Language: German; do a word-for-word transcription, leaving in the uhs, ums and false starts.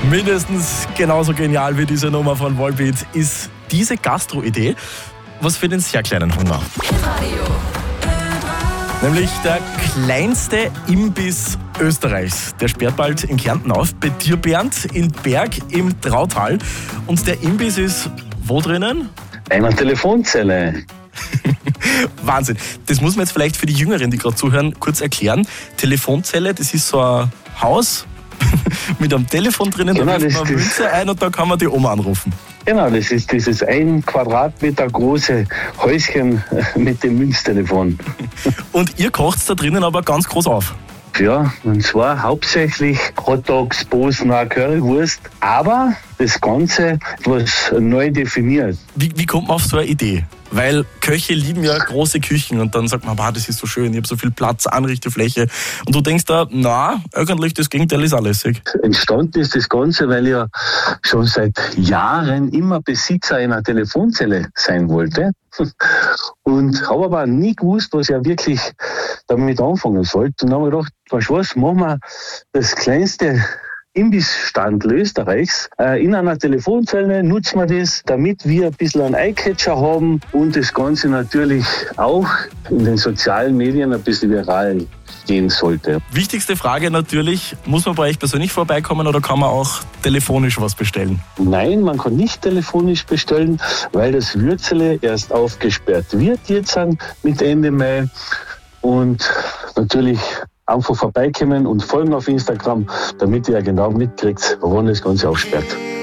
Mindestens genauso genial wie diese Nummer von Volbeat ist diese Gastro-Idee. Was für den sehr kleinen Hunger. Nämlich der kleinste Imbiss Österreichs. Der sperrt bald in Kärnten auf, bei dir, Bernd, in Berg im Trautal. Und der Imbiss ist wo drinnen? Einer Telefonzelle. Wahnsinn. Das muss man jetzt vielleicht für die Jüngeren, die gerade zuhören, kurz erklären. Telefonzelle, das ist so ein Haus mit einem Telefon drinnen, Genau, da wirft das- man das- Münze ein und da kann man die Oma anrufen. Genau, das ist dieses ein Quadratmeter große Häuschen mit dem Münztelefon. Und ihr kocht da drinnen aber ganz groß auf. Ja, und zwar hauptsächlich Hotdogs, Bosner, Currywurst, aber das Ganze etwas neu definiert. Wie, wie kommt man auf so eine Idee? Weil Köche lieben ja große Küchen und dann sagt man, bah, das ist so schön, ich habe so viel Platz, Anrichtefläche. Und du denkst da, na, eigentlich das Gegenteil ist auch lässig. Entstanden ist das Ganze, weil ich ja schon seit Jahren immer Besitzer einer Telefonzelle sein wollte. Und habe aber nie gewusst, was ich ja wirklich damit anfangen sollte. Und dann habe ich gedacht, weißt du was, machen wir das kleinste Imbissstand Österreichs äh, in einer Telefonzelle, nutzen wir das, damit wir ein bisschen einen Eyecatcher haben und das Ganze natürlich auch in den sozialen Medien ein bisschen viral gehen sollte. Wichtigste Frage natürlich, muss man bei euch persönlich vorbeikommen oder kann man auch telefonisch was bestellen? Nein, man kann nicht telefonisch bestellen, weil das Würzele erst aufgesperrt wird jetzt mit Ende Mai. Und natürlich einfach vorbeikommen und folgen auf Instagram, damit ihr genau mitkriegt, wann das Ganze aufsperrt.